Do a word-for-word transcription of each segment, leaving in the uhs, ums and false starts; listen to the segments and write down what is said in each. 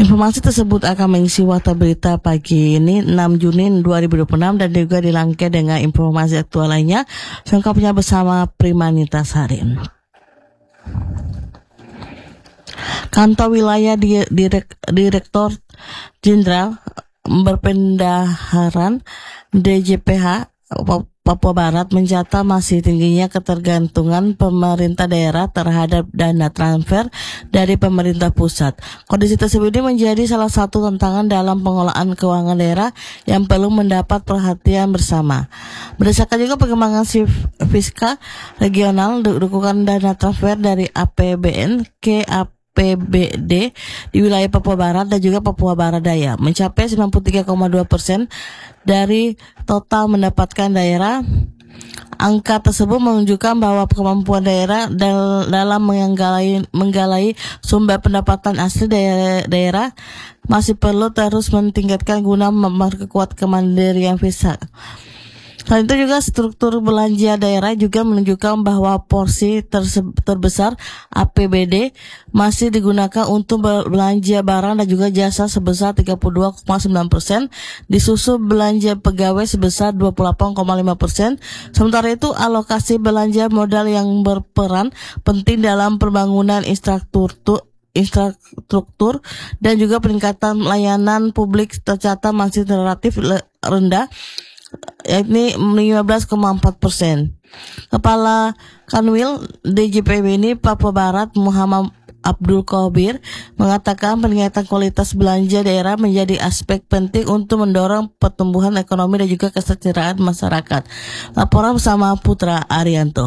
Informasi tersebut akan mengisi warta berita pagi ini enam Juni dua ribu dua puluh enam dan juga dilengkapi dengan informasi aktual lainnya selengkapnya bersama Primanita Sarin. Kantor Wilayah Direk, Direktur Jenderal Berpendaharan D J P H Papua Barat mencatat masih tingginya ketergantungan pemerintah daerah terhadap dana transfer dari pemerintah pusat. Kondisi tersebut ini menjadi salah satu tantangan dalam pengelolaan keuangan daerah yang perlu mendapat perhatian bersama. Berdasarkan juga perkembangan fiskal regional, dukungan dana transfer dari A P B N ke A P B D di wilayah Papua Barat dan juga Papua Barat Daya mencapai sembilan puluh tiga koma dua persen dari total mendapatkan daerah. Angka tersebut menunjukkan bahwa kemampuan daerah dalam menggalai, menggalai sumber pendapatan asli daerah, daerah masih perlu terus meningkatkan guna memperkuat kemandirian fiskal. Selain itu juga struktur belanja daerah juga menunjukkan bahwa porsi terse- terbesar A P B D masih digunakan untuk belanja barang dan juga jasa sebesar tiga puluh dua koma sembilan persen, disusul belanja pegawai sebesar dua puluh delapan koma lima persen. Sementara itu alokasi belanja modal yang berperan penting dalam pembangunan infrastruktur infrastruktur dan juga peningkatan layanan publik tercatat masih relatif rendah, yakni lima belas koma empat persen. Kepala Kanwil D J P B ini Papua Barat Muhammad Abdul Khabir mengatakan peningkatan kualitas belanja daerah menjadi aspek penting untuk mendorong pertumbuhan ekonomi dan juga kesejahteraan masyarakat. Laporan bersama Putra Arianto.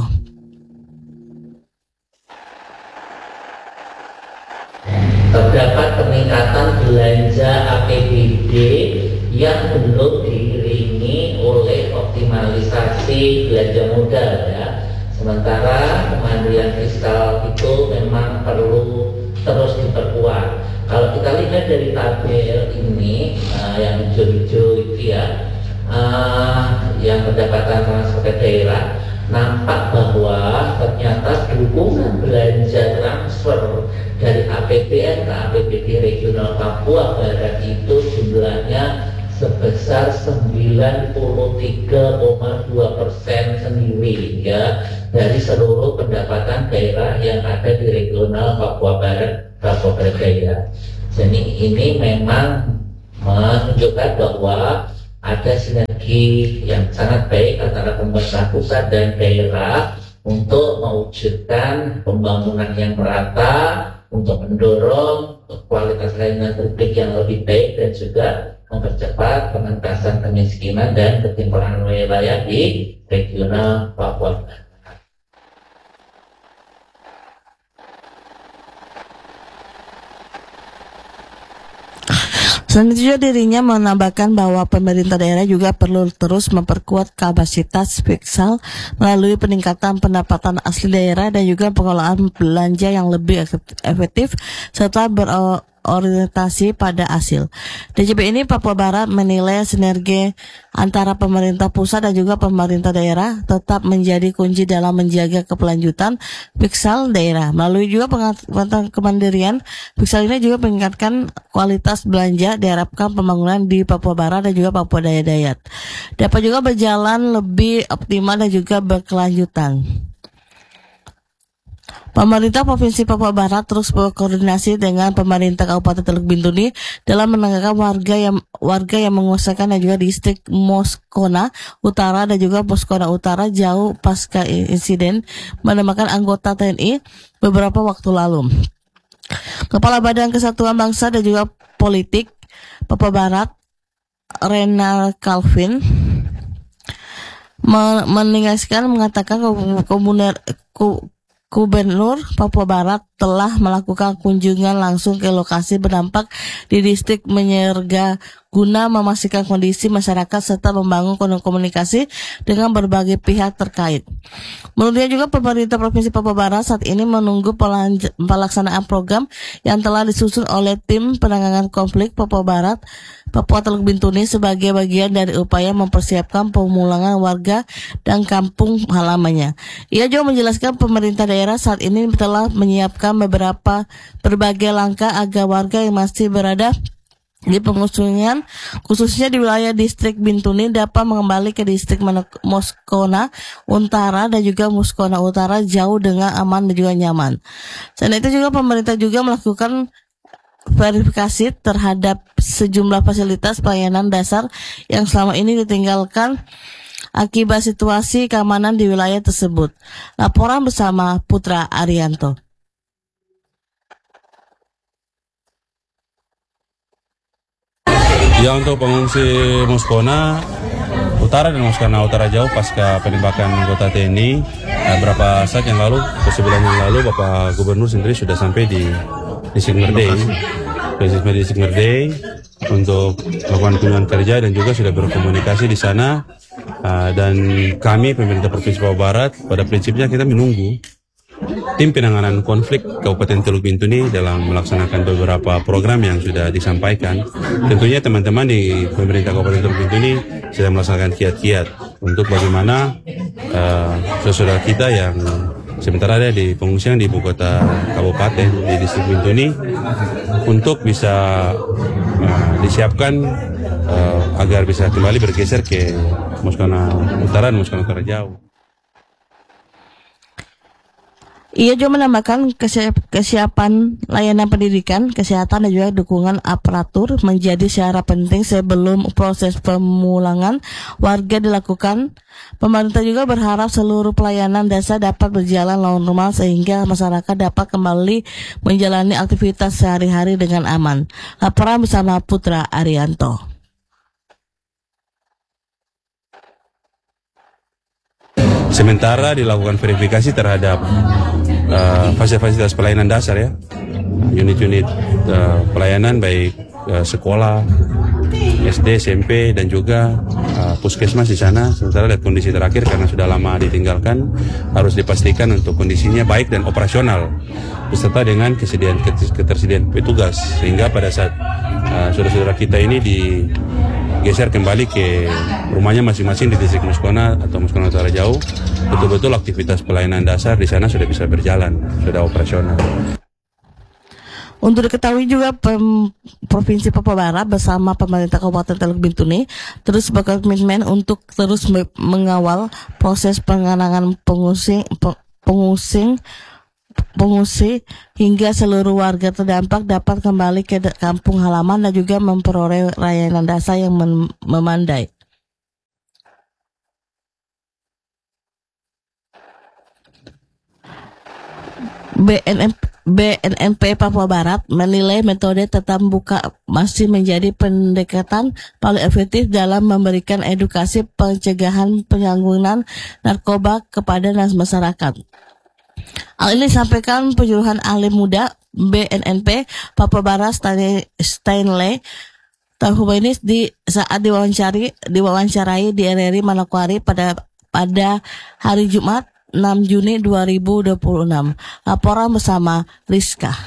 Terdapat peningkatan belanja A P B D yang belum diiringi oleh optimalisasi belanja modal ya. Sementara kemandirian fiskal itu memang perlu terus diperkuat. Kalau kita lihat dari tabel ini uh, yang hijau-hijau itu ya, uh, yang pendapatan transfer daerah, nampak bahwa ternyata dukungan belanja transfer dari A P B N ke A P B D regional Papua Barat itu jumlahnya sebesar sembilan puluh tiga koma dua persen sendiri ya dari seluruh pendapatan daerah yang ada di regional Papua Barat, Papua Barat Daya. Jadi ini memang menunjukkan bahwa ada sinergi yang sangat baik antara pemerintah pusat dan daerah untuk mewujudkan pembangunan yang merata, untuk mendorong kualitas layanan publik yang lebih baik dan juga mempercepat pengentasan kemiskinan dan ketimpangan wilayah di regional Papua. Selanjutnya dirinya menambahkan bahwa pemerintah daerah juga perlu terus memperkuat kapasitas fiskal melalui peningkatan pendapatan asli daerah dan juga pengelolaan belanja yang lebih efektif serta berorientasi pada hasil. D J P ini Papua Barat menilai sinergi antara pemerintah pusat dan juga pemerintah daerah tetap menjadi kunci dalam menjaga keberlanjutan fiskal daerah. Melalui juga pengaturan kemandirian fiskal ini juga meningkatkan kualitas belanja, diharapkan pembangunan di Papua Barat dan juga Papua Daya Dayat dapat juga berjalan lebih optimal dan juga berkelanjutan. Pemerintah Provinsi Papua Barat terus berkoordinasi dengan pemerintah Kabupaten Teluk Bintuni dalam menegakkan warga yang warga yang mengusahakan dan juga distrik Moskona Utara dan juga Moskona Utara jauh pasca insiden menemukan anggota T N I beberapa waktu lalu. Kepala Badan Kesatuan Bangsa dan juga Politik Papua Barat Rena Calvin menegaskan mengatakan komuner Gubernur Papua Barat telah melakukan kunjungan langsung ke lokasi berdampak di distrik Menyerga guna memastikan kondisi masyarakat serta membangun komunikasi dengan berbagai pihak terkait. Menurutnya juga pemerintah Provinsi Papua Barat saat ini menunggu pelaksanaan program yang telah disusun oleh tim penanganan konflik Papua Barat, Papua Teluk Bintuni sebagai bagian dari upaya mempersiapkan pemulangan warga dan kampung halamannya. Ia juga menjelaskan pemerintah daerah saat ini telah menyiapkan beberapa berbagai langkah agar warga yang masih berada di pengungsian, khususnya di wilayah distrik Bintuni, dapat kembali ke distrik Moskona Utara dan juga Moskona Utara jauh dengan aman dan juga nyaman. Selain itu juga pemerintah juga melakukan verifikasi terhadap sejumlah fasilitas pelayanan dasar yang selama ini ditinggalkan akibat situasi keamanan di wilayah tersebut. Laporan bersama Putra Arianto. Ya, untuk pengungsi Moskona Utara dan Moskona Utara jauh pasca penembakan anggota T N I beberapa saat yang lalu, sebulan yang lalu, Bapak Gubernur sendiri sudah sampai di Distrik Merdei, di Distrik Merdei untuk melakukan kunjungan kerja dan juga sudah berkomunikasi di sana. Dan kami pemerintah Provinsi Papua Barat pada prinsipnya kita menunggu tim penanganan konflik Kabupaten Teluk Bintuni dalam melaksanakan beberapa program yang sudah disampaikan. Tentunya teman-teman di pemerintah Kabupaten Teluk Bintuni sedang melaksanakan kiat-kiat untuk bagaimana uh, saudara kita yang sementara ada di pengungsian di ibu kota kabupaten di distrik Bintuni untuk bisa uh, disiapkan uh, agar bisa kembali bergeser ke Moskona Utara dan Moskona Utara jauh. Ia juga menambahkan kesiapan layanan pendidikan, kesehatan dan juga dukungan aparatur menjadi syarat penting sebelum proses pemulangan warga dilakukan. Pemerintah juga berharap seluruh pelayanan desa dapat berjalan normal sehingga masyarakat dapat kembali menjalani aktivitas sehari-hari dengan aman. Laporan bersama Putra Arianto. Sementara dilakukan verifikasi terhadap uh, fasilitas pelayanan dasar ya, unit-unit uh, pelayanan baik uh, sekolah, S D, S M P dan juga uh, puskesmas di sana. Sementara lihat kondisi terakhir karena sudah lama ditinggalkan, harus dipastikan untuk kondisinya baik dan operasional beserta dengan kesediaan ketersediaan petugas sehingga pada saat uh, saudara-saudara kita ini di geser kembali ke rumahnya masing-masing di distrik Moskona atau Moskona Utara jauh, betul-betul aktivitas pelayanan dasar di sana sudah bisa berjalan, sudah operasional. Untuk diketahui juga Pem, Provinsi Papua Barat bersama pemerintah Kabupaten Teluk Bintuni terus berkomitmen untuk terus mengawal proses penanganan pengungsi pengungsi pengungsi hingga seluruh warga terdampak dapat kembali ke kampung halaman dan juga memperoleh layanan dasar yang mem- memandai. B N N P Papua Barat menilai metode tetap muka masih menjadi pendekatan paling efektif dalam memberikan edukasi pencegahan penyalahgunaan narkoba kepada masyarakat. Hal ini disampaikan penyuluhan ahli muda B N N P Papua Barat Stanley tahun ini di saat diwawancari diwawancarai di R R I Manokwari pada pada hari Jumat enam Juni dua ribu dua puluh enam. Laporan bersama Rizka.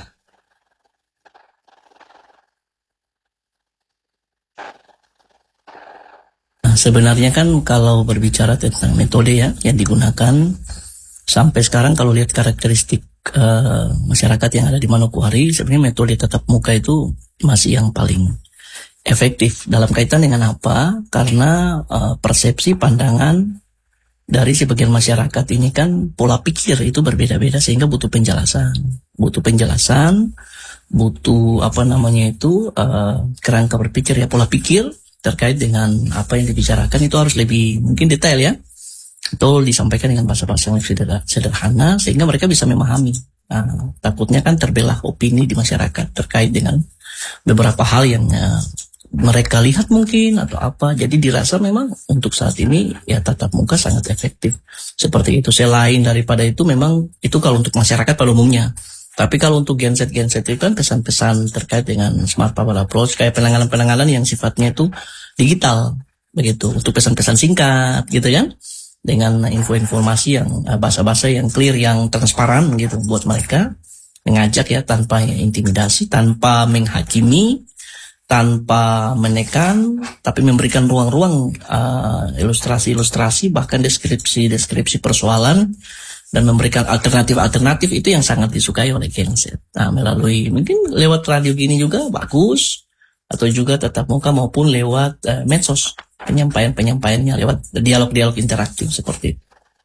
Nah, sebenarnya kan kalau berbicara tentang metode ya yang digunakan sampai sekarang, kalau lihat karakteristik uh, masyarakat yang ada di Manokwari, sebenarnya metode tatap muka itu masih yang paling efektif. Dalam kaitan dengan apa? Karena uh, persepsi pandangan dari sebagian masyarakat ini kan pola pikir itu berbeda-beda sehingga butuh penjelasan. Butuh penjelasan, butuh apa namanya itu uh, kerangka berpikir ya, pola pikir terkait dengan apa yang dibicarakan itu harus lebih mungkin detail ya. Atau disampaikan dengan bahasa-bahasa yang sederhana sehingga mereka bisa memahami. Nah, takutnya kan terbelah opini di masyarakat terkait dengan beberapa hal yang uh, mereka lihat mungkin atau apa. Jadi dirasa memang untuk saat ini ya tatap muka sangat efektif. Seperti itu. Selain daripada itu memang itu kalau untuk masyarakat pada umumnya. Tapi kalau untuk genset-genset itu kan pesan-pesan terkait dengan smart power approach, kayak penanganan-penanganan yang sifatnya itu digital, begitu. Untuk pesan-pesan singkat, gitu kan, dengan info-informasi yang uh, bahasa-bahasa yang clear, yang transparan, gitu, buat mereka. Mengajak ya, tanpa intimidasi, tanpa menghakimi, tanpa menekan, tapi memberikan ruang-ruang uh, ilustrasi-ilustrasi, bahkan deskripsi-deskripsi persoalan, dan memberikan alternatif-alternatif. Itu yang sangat disukai oleh genset. Nah, melalui mungkin lewat radio gini juga bagus, atau juga tatap muka maupun lewat uh, medsos, penyampaian-penyampaiannya lewat dialog-dialog interaktif seperti itu.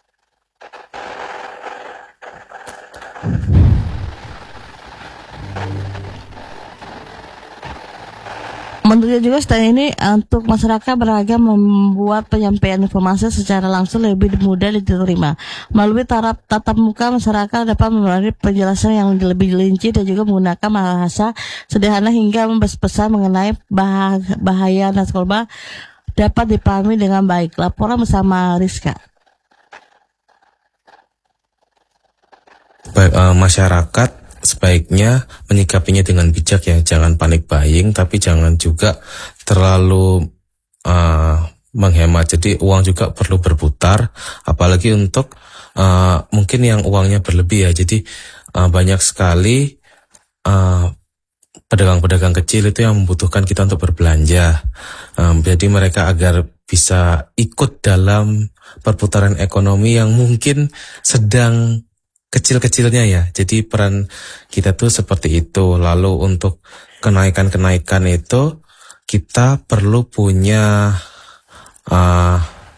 Menurutnya juga setelah ini untuk masyarakat beragam membuat penyampaian informasi secara langsung lebih mudah diterima. Melalui taraf tatap muka, masyarakat dapat memberi penjelasan yang lebih rinci dan juga menggunakan bahasa sederhana hingga pesan mengenai bah- bahaya narkoba dapat dipahami dengan baik. Laporan bersama Rizka. Baik, uh, masyarakat sebaiknya menyikapinya dengan bijak ya, jangan panik buying, tapi jangan juga terlalu uh, menghemat. Jadi uang juga perlu berputar, apalagi untuk uh, mungkin yang uangnya berlebih ya. Jadi uh, banyak sekali uh, pedagang-pedagang kecil itu yang membutuhkan kita untuk berbelanja. Um, jadi mereka agar bisa ikut dalam perputaran ekonomi yang mungkin sedang kecil-kecilnya ya. Jadi peran kita tuh seperti itu. Lalu untuk kenaikan-kenaikan itu kita perlu punya uh,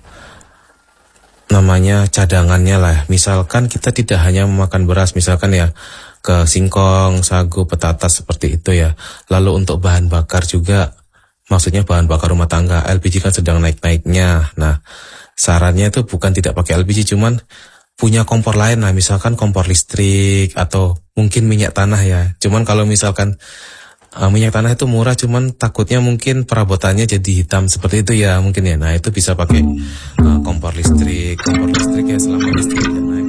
namanya cadangannya lah. Misalkan kita tidak hanya memakan beras, misalkan ya ke singkong, sagu, petatas seperti itu ya. Lalu untuk bahan bakar juga, maksudnya bahan bakar rumah tangga, L P G kan sedang naik-naiknya. Nah, sarannya itu bukan tidak pakai L P G, cuman punya kompor lain, nah misalkan kompor listrik atau mungkin minyak tanah ya. Cuman kalau misalkan uh, minyak tanah itu murah, cuman takutnya mungkin perabotannya jadi hitam seperti itu ya mungkin ya. Nah itu bisa pakai uh, kompor listrik, kompor listrik ya selama listrik naik.